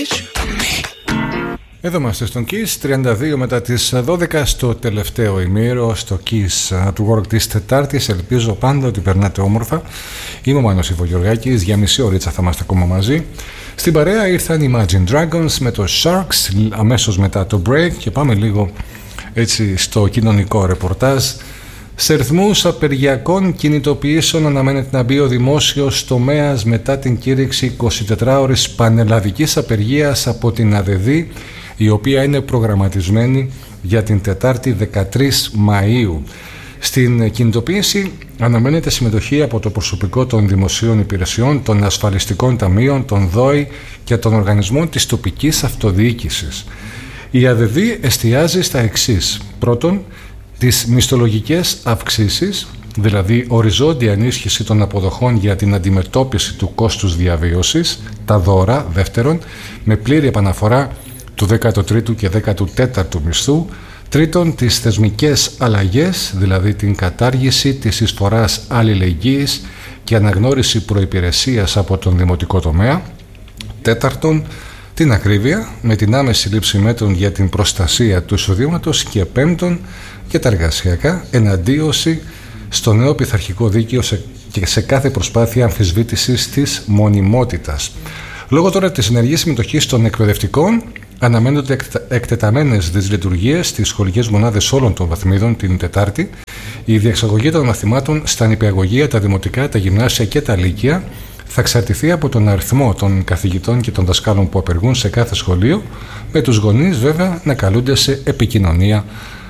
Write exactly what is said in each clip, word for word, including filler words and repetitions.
Εδώ είμαστε στον Kiss, τριάντα δύο μετά τις δώδεκα στο τελευταίο ημίρο στο Kiss του Work της Τετάρτης. Ελπίζω πάντα ότι περνάτε όμορφα. Είμαι ο Μάνος Ιβογεωργάκης, για μισή ωρίτσα θα είμαστε ακόμα μαζί. Στην παρέα ήρθαν οι Imagine Dragons με το Sharks αμέσως μετά το break και πάμε λίγο έτσι στο κοινωνικό ρεπορτάζ. Σε ρυθμούς απεργιακών κινητοποιήσεων αναμένεται να μπει ο δημόσιος τομέας μετά την κήρυξη εικοσιτετράωρης πανελλαδικής απεργίας από την ΑΔΕΔ, η οποία είναι προγραμματισμένη για την Τετάρτη δεκατρείς Μαΐου. Στην κινητοποίηση αναμένεται συμμετοχή από το προσωπικό των δημοσίων υπηρεσιών, των ασφαλιστικών ταμείων, των ΔΟΗ και των οργανισμών της τοπικής αυτοδιοίκησης. Η ΑΔΕΔ εστιάζει στα εξής. Πρώτον, τις μισθολογικές αυξήσεις, δηλαδή οριζόντια ενίσχυση των αποδοχών για την αντιμετώπιση του κόστους διαβίωσης, τα δώρα, δεύτερον, με πλήρη επαναφορά του δέκατου τρίτου και δέκατου τέταρτου μισθού, τρίτον, τις θεσμικές αλλαγές, δηλαδή την κατάργηση της εισφοράς αλληλεγγύης και αναγνώριση προϋπηρεσίας από τον δημοτικό τομέα, τέταρτον, την ακρίβεια με την άμεση λήψη μέτρων για την προστασία του εισοδήματος και πέμπτον, και τα εργασιακά, εναντίωση στο νέο πειθαρχικό δίκαιο σε, και σε κάθε προσπάθεια αμφισβήτησης της μονιμότητας. Λόγω τώρα της ενεργής συμμετοχής των εκπαιδευτικών, αναμένονται εκτεταμένες δυσλειτουργίες στις σχολικές μονάδες όλων των βαθμίδων την Τετάρτη. Η διεξαγωγή των μαθημάτων στα νηπιαγωγεία, τα δημοτικά, τα γυμνάσια και τα λύκεια θα εξαρτηθεί από τον αριθμό των καθηγητών και των δασκάλων που απεργούν σε κάθε σχολείο, με τους γονείς βέβαια να καλούνται σε επικοινωνία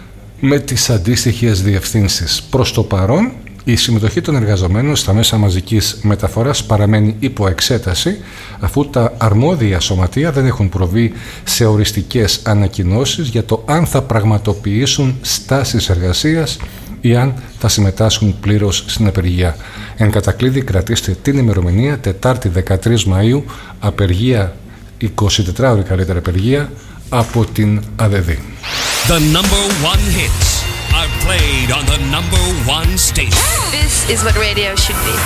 με τις αντίστοιχες διευθύνσεις. Προς το παρόν, η συμμετοχή των εργαζομένων στα μέσα μαζικής μεταφοράς παραμένει υπό εξέταση, αφού τα αρμόδια σωματεία δεν έχουν προβεί σε οριστικές ανακοινώσεις για το αν θα πραγματοποιήσουν στάσεις εργασίας ή αν θα συμμετάσχουν πλήρως στην απεργία. Εν κατακλείδη, κρατήστε την ημερομηνία Τετάρτη δεκατρείς Μαΐου, απεργία, εικοσιτετράωρη καλύτερα απεργία από την ΑΔΕΔ. The number one hits are played on the number one station. This is what radio should be.